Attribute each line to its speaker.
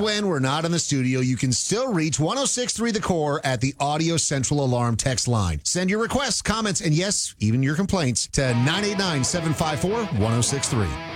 Speaker 1: when we're not in the studio, you can still reach 106.3 The Core at the Audio Central Alarm text line. Send your requests, comments, and yes, even your complaints to 989-754-1063.